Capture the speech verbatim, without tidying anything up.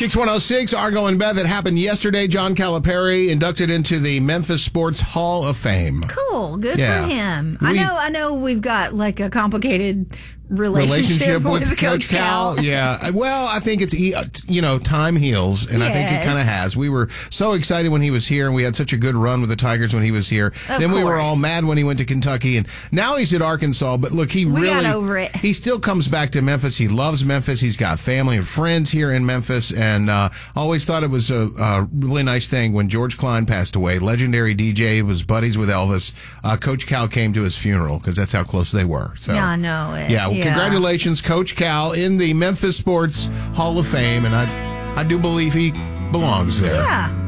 Kicks one oh six, Argo and Beth. It happened yesterday. John Calipari inducted into the Memphis Sports Hall of Fame. Cool. Good Yeah. for him. We- I know I know we've got like a complicated relationship, Relationship with, with Coach Cal. Yeah. Well, I think it's, e- you know, time heals, and I think it Yes. kind of has. We were so excited when he was here, and we had such a good run with the Tigers when he was here. Of then we were course. all mad when he went to Kentucky, and now he's at Arkansas. But look, he We really, got over it. he still comes back to Memphis. He loves Memphis. He's got family and friends here in Memphis, and uh, always thought it was a, a really nice thing when George Klein passed away. Legendary D J, was buddies with Elvis. Uh, Coach Cal came to his funeral because that's how close they were. So, Yeah, I know it. yeah, well, Yeah. congratulations, Coach Cal, in the Memphis Sports Hall of Fame, and I, I do believe he belongs there. Yeah.